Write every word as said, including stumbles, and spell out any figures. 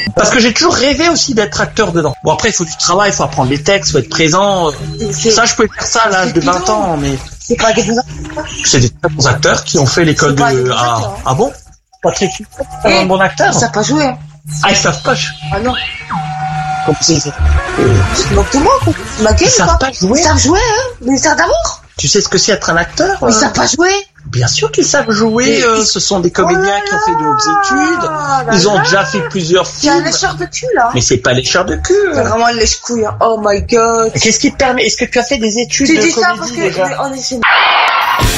Parce que j'ai toujours rêvé aussi d'être acteur dedans. Bon, après, il faut du travail, il faut apprendre les textes, il faut être présent. C'est, ça, je peux faire ça à l'âge de vingt ans, mais... C'est pas des bons acteurs. C'est des très bons acteurs qui ont fait l'école de... Ah, ah bon? Pas très cute. C'est un bon acteur. Ils savent pas jouer. Hein. Ah, ils savent pas jouer. Ah non. Comme c'est... C'est donc tout le monde, ma gueule, ils savent pas jouer. Ils savent jouer, hein. Mais ils d'amour. Tu sais ce que c'est être un acteur? Ils euh... savent pas jouer. Bien sûr qu'ils savent jouer. Euh, ce sont des comédiens oh là qui ont fait de hautes études. Là ils ont là. déjà fait plusieurs films. C'est un lécheur de cul, là. Mais c'est pas lécheur de cul. C'est vraiment un lèche-couille. Oh my god. Qu'est-ce qui te permet? Est-ce que tu as fait des études tu de dis comédie ça parce que déjà on est chez